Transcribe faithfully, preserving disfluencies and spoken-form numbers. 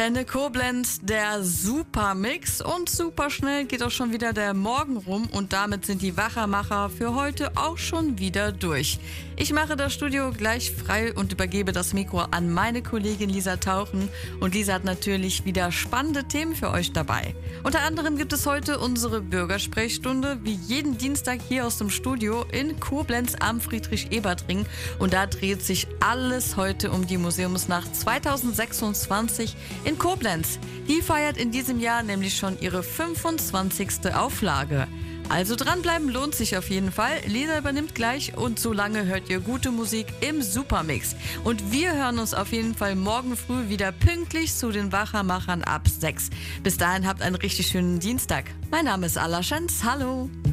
Ende Koblenz, der Supermix, und super schnell geht auch schon wieder der Morgen rum und damit sind die Wachermacher für heute auch schon wieder durch. Ich mache das Studio gleich frei und übergebe das Mikro an meine Kollegin Lisa Tauchen, und Lisa hat natürlich wieder spannende Themen für euch dabei. Unter anderem gibt es heute unsere Bürgersprechstunde, wie jeden Dienstag hier aus dem Studio in Koblenz am Friedrich-Ebert-Ring, und da dreht sich alles heute um die Museumsnacht zweitausendsechsundzwanzig in Koblenz. Die feiert in diesem Jahr nämlich schon ihre fünfundzwanzigste Auflage. Also dranbleiben lohnt sich auf jeden Fall. Lisa übernimmt gleich und solange hört ihr gute Musik im Supermix. Und wir hören uns auf jeden Fall morgen früh wieder pünktlich zu den Wachermachern ab sechs. Bis dahin habt einen richtig schönen Dienstag. Mein Name ist Alaschens. Hallo.